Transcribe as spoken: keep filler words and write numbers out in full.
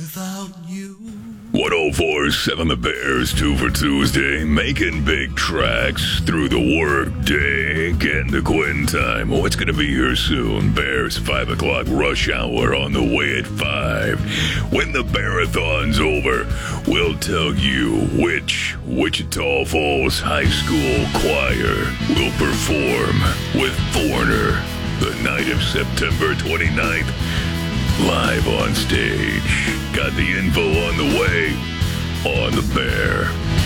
without you. one oh four point seven The Bears, two for Tuesday, making big tracks through the work day, getting to Quitting time. What's going to be here soon? Bears, five o'clock rush hour on the way at five. When the Bearathon's over, we'll tell you which Wichita Falls High School choir will perform with Foreigner the night of September twenty-ninth. Live on stage. Got the info on the way on The Bear.